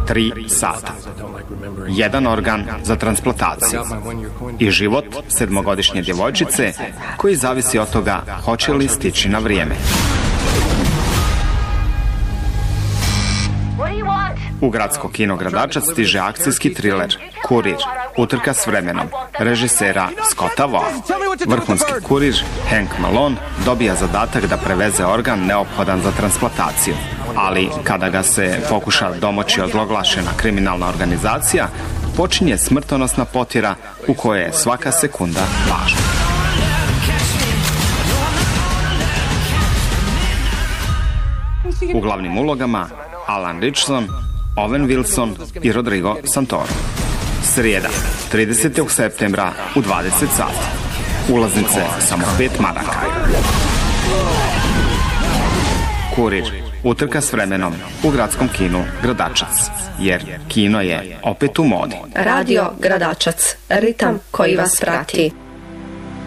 3 sata. Jedan organ za transplantaciju. I život 7-godišnje djevojčice koji zavisi od toga hoće li stići na vrijeme. U gradsko kino Gradačac stiže akcijski triler Kurir, utrka s vremenom, režisera Scotta Vaugha. Vrhunski kurir Hank Malone dobija zadatak da preveze organ neophodan za transplantaciju, ali kada ga se pokuša domoći ozloglašena kriminalna organizacija, počinje smrtonosna potjera u kojoj je svaka sekunda važna. U glavnim ulogama Alan Ritchson, Owen Wilson i Rodrigo Santoro. Srijeda, 30. septembra u 20 sati. Ulaznice samo 5 maraka. Kurir, utrka s vremenom u gradskom kinu Gradačac, jer kino je opet u modi. Radio Gradačac, ritam koji vas prati.